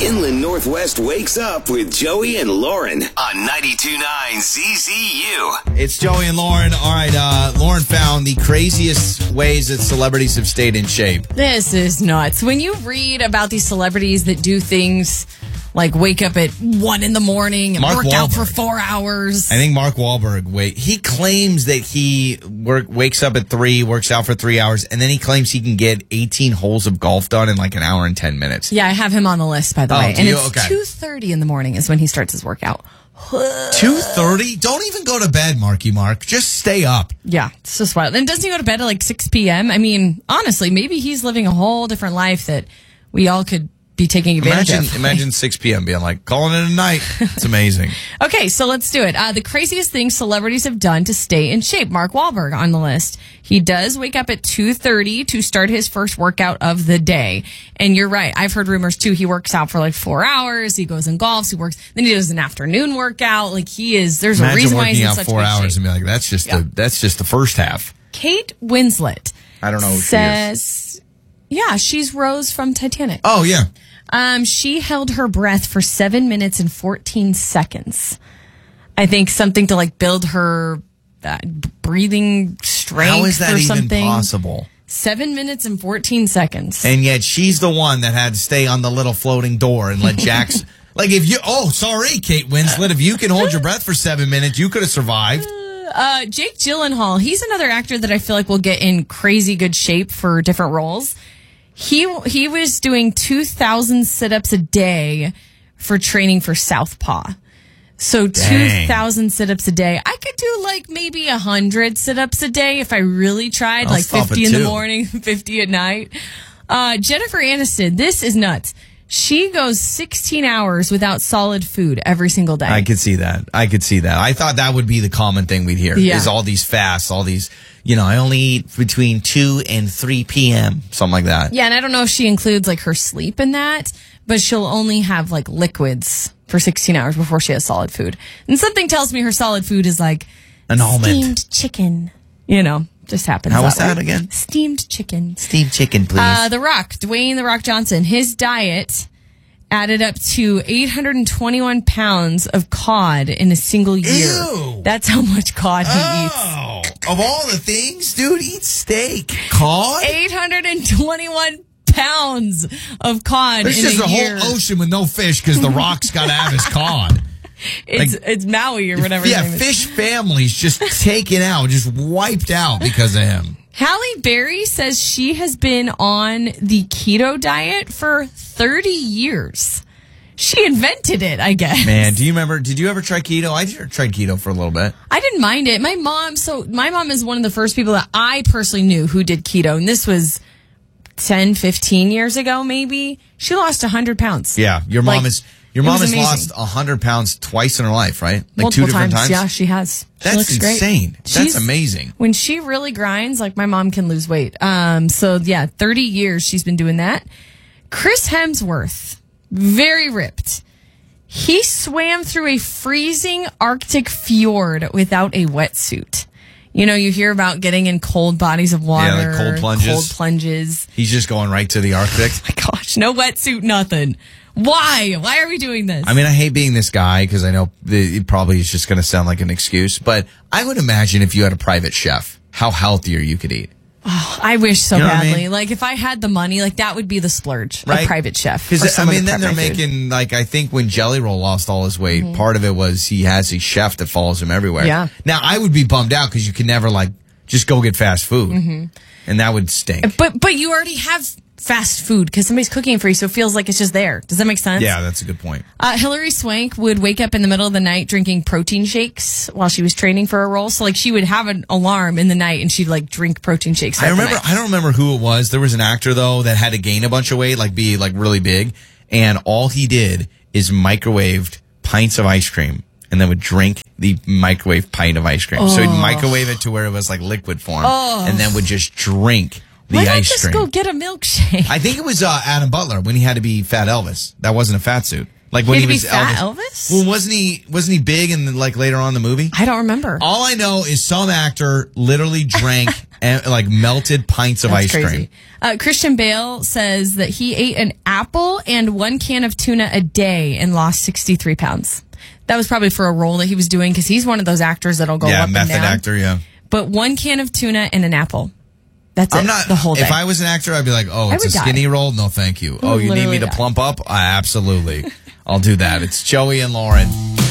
The Inland Northwest wakes up with Joey and Lauren on 92.9 ZZU. It's Joey and Lauren. All right, Lauren found the craziest ways that celebrities have stayed in shape. This is nuts. When you read about these celebrities that do things like wake up at 1 in the morning and work out for 4 hours. I think Mark Wahlberg, he claims that he wakes up at 3, works out for 3 hours, and then he claims he can get 18 holes of golf done in like an hour and 10 minutes. Yeah, I have him on the list, by the way. And it's 2:30 in the morning is when he starts his workout. 2:30? Don't even go to bed, Marky Mark. Just stay up. Yeah, it's just wild. And doesn't he go to bed at like 6 p.m.? I mean, honestly, maybe he's living a whole different life that we all could be taking advantage of. Imagine 6 p.m. being like, calling it a night. It's amazing. Okay, so let's do it. The craziest things celebrities have done to stay in shape. Mark Wahlberg on the list. He does wake up at 2:30 to start his first workout of the day. And you're right. I've heard rumors too. He works out for like 4 hours. He goes and golfs. Then he does an afternoon workout. Like there's a reason why he's in such good shape. Imagine working out 4 hours and be like, that's just the first half. Kate Winslet. I don't know who says, she is. Yeah, she's Rose from Titanic. Oh, yeah. She held her breath for 7 minutes and 14 seconds. I think something to like build her breathing strength. How is that or even something. possible? 7 minutes and 14 seconds. And yet she's the one that had to stay on the little floating door and let Jax. Like if you, sorry, Kate Winslet, if you can hold your breath for 7 minutes, you could have survived. Jake Gyllenhaal, he's another actor that I feel like will get in crazy good shape for different roles. He was doing 2,000 sit-ups a day for training for Southpaw. So 2,000 sit-ups a day. I could do like maybe 100 sit-ups a day if I really tried, like 50 in the morning, 50 at night. Jennifer Aniston, this is nuts. She goes 16 hours without solid food every single day. I could see that. I thought that would be the common thing we'd hear. Yeah. Is all these fasts, all these, I only eat between 2 and 3 p.m., something like that. Yeah, and I don't know if she includes like her sleep in that, but she'll only have like liquids for 16 hours before she has solid food. And something tells me her solid food is like an almond. Steamed chicken. Just happens. How was that again? Steamed chicken. Steamed chicken, please. Dwayne The Rock Johnson, his diet added up to 821 pounds of cod in a single year. Ew. That's how much cod he eats. Of all the things, dude, eat steak. Cod? 821 pounds of cod There's in a year. There's just a whole ocean with no fish because The Rock's got to have his cod. It's Maui or whatever. Yeah, fish families just taken out, just wiped out because of him. Halle Berry says she has been on the keto diet for 30 years. She invented it, I guess. Man, did you ever try keto? I tried keto for a little bit. I didn't mind it. My mom is one of the first people that I personally knew who did keto, and this was 10, 15 years ago, maybe. She lost 100 pounds. Yeah, your mom has amazing. lost 100 pounds twice in her life, right? Like multiple 2 different times? Yeah, she has. That's insane. That's amazing. When she really grinds, like my mom can lose weight. 30 years she's been doing that. Chris Hemsworth, very ripped. He swam through a freezing Arctic fjord without a wetsuit. You hear about getting in cold bodies of water. Yeah, like cold plunges. He's just going right to the Arctic. Oh my gosh, no wetsuit, nothing. Why? Why are we doing this? I mean, I hate being this guy because I know it probably is just going to sound like an excuse, but I would imagine if you had a private chef, how healthier you could eat. Oh, I wish so badly. I mean? Like, if I had the money, like, that would be the splurge. Right? A private chef. Because, then they're making, like, I think when Jelly Roll lost all his weight, part of it was he has a chef that follows him everywhere. Yeah. Now, I would be bummed out because you could never, like, just go get fast food. Mm-hmm. And that would stink. But you already have fast food because somebody's cooking it for you, so it feels like it's just there. Does that make sense? Yeah, that's a good point. Hilary Swank would wake up in the middle of the night drinking protein shakes while she was training for a role. So, like, she would have an alarm in the night and she'd, like, drink protein shakes. I don't remember who it was. There was an actor, though, that had to gain a bunch of weight, like, be, like, really big. And all he did is microwaved pints of ice cream and then would drink the microwave pint of ice cream. Oh. So he'd microwave it to where it was, like, liquid form. Oh. And then would just drink the Why not ice just cream. go get a milkshake? I think it was Adam Butler when he had to be Fat Elvis. That wasn't a fat suit. Like when he was Fat Elvis? Well, wasn't he big in like later on in the movie? I don't remember. All I know is some actor literally drank like melted pints of That's ice crazy. cream. Christian Bale says that he ate an apple and 1 can of tuna a day and lost 63 pounds. That was probably for a role that he was doing because he's one of those actors that'll go up and down. Yeah, method actor, yeah. But 1 can of tuna and an apple. That's the whole day. If I was an actor, I'd be like, oh, it's a skinny roll? No, thank you. Oh, you need me to plump up? Absolutely. I'll do that. It's Joey and Lauren.